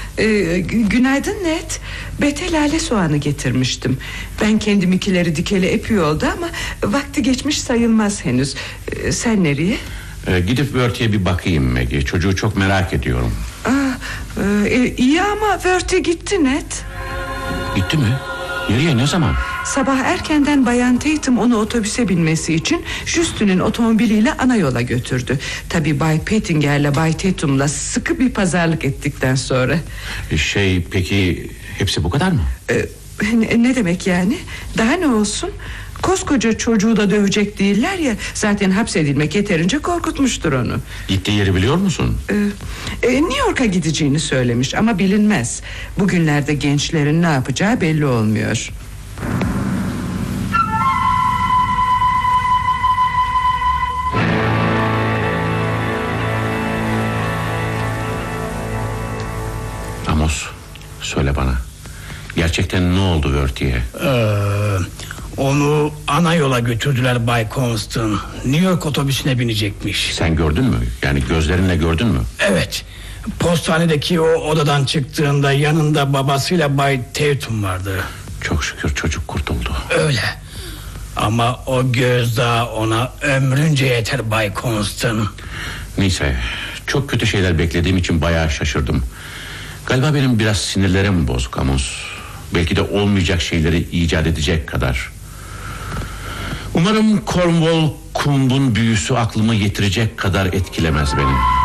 Günaydın Ned. Bete lale soğanı getirmiştim. Ben kendiminkileri dikeli epey oldu ama vakti geçmiş sayılmaz henüz. Sen nereye? Gidip Bertie'ye bir bakayım Maggie. Çocuğu çok merak ediyorum. İyi ama Bertie gitti Ned. Gitti mi? Nereye, ne zaman? Sabah erkenden Bayan Tatum onu otobüse binmesi için Justin'in otomobiliyle ana yola götürdü. Tabii Bay Pettinger'le Bay Tatum'la sıkı bir pazarlık ettikten sonra. Peki hepsi bu kadar mı? Ne demek yani? Daha ne olsun? Koskoca çocuğu da dövecek değiller ya. Zaten hapsedilmek yeterince korkutmuştur onu. Gittiği yeri biliyor musun? New York'a gideceğini söylemiş ama bilinmez. Bugünlerde gençlerin ne yapacağı belli olmuyor. Amos, söyle bana. Gerçekten ne oldu Bertie'ye? Onu ana yola götürdüler Bay Constant. New York otobüsüne binecekmiş. Sen gördün mü? Yani gözlerinle gördün mü? Evet. Postanedeki o odadan çıktığında yanında babasıyla Bay Tatum vardı. Çok şükür çocuk kurtuldu. Öyle. Ama o gözdağı ona ömrünce yeter Bay Constant. Neyse, çok kötü şeyler beklediğim için bayağı şaşırdım. Galiba benim biraz sinirlerim bozuk Amos. Belki de olmayacak şeyleri icat edecek kadar. Umarım Cornwall Kumb'un büyüsü aklımı yitirecek kadar etkilemez beni.